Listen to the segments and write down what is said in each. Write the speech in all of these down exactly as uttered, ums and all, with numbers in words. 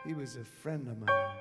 He was a friend of mine.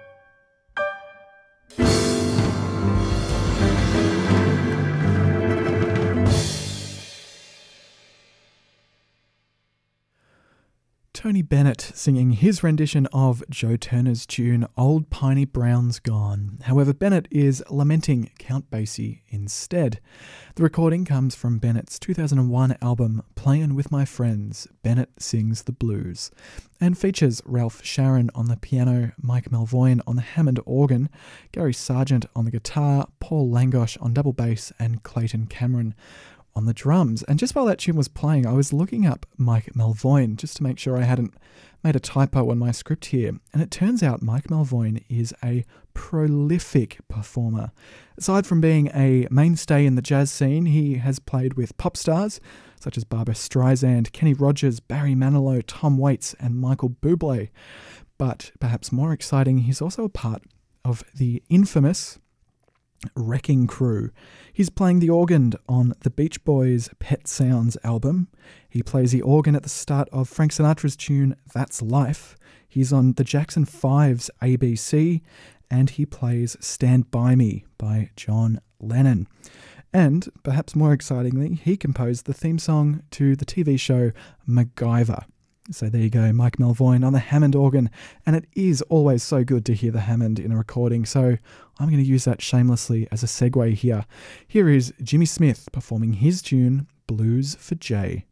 Tony Bennett singing his rendition of Joe Turner's tune Old Piney Brown's Gone. However, Bennett is lamenting Count Basie instead. The recording comes from Bennett's two thousand one album Playin' With My Friends, Bennett Sings the Blues, and features Ralph Sharon on the piano, Mike Malvoine on the Hammond organ, Gary Sargent on the guitar, Paul Langosh on double bass, and Clayton Cameron on the drums. And just while that tune was playing, I was looking up Mike Malvoine just to make sure I hadn't made a typo on my script here. And it turns out Mike Malvoine is a prolific performer. Aside from being a mainstay in the jazz scene, he has played with pop stars such as Barbra Streisand, Kenny Rogers, Barry Manilow, Tom Waits, and Michael Bublé. But perhaps more exciting, he's also a part of the infamous Wrecking Crew. He's playing the organ on the Beach Boys' Pet Sounds album. He plays the organ at the start of Frank Sinatra's tune That's Life. He's on the Jackson Five's A B C, and he plays Stand By Me by John Lennon. And, perhaps more excitingly, he composed the theme song to the T V show MacGyver. So there you go, Mike Malvoine on the Hammond organ, and it is always so good to hear the Hammond in a recording, so I'm going to use that shamelessly as a segue here. Here is Jimmy Smith performing his tune, Blues for Jay.